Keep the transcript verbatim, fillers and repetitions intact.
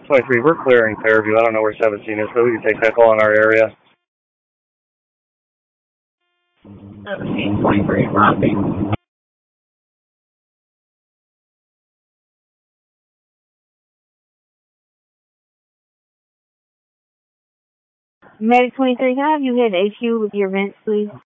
twenty-three, we're clearing Fairview. I don't know where seventeen is, but we can take that call in our area. seventeen twenty-three, copy. Medic twenty-three, can I have you head to H Q with your vents, please?